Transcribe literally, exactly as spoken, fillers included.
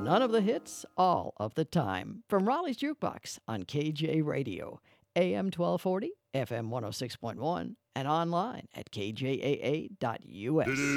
None of the hits, all of the time. From Raleigh's Jukebox on K J Radio, A M twelve forty, F M one oh six point one, and online at K J A A dot U S.